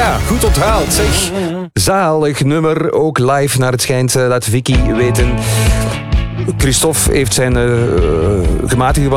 Ja, goed onthaald, zeg. Zalig nummer, ook live naar het schijnt, laat Vicky weten. Christophe heeft zijn gematigde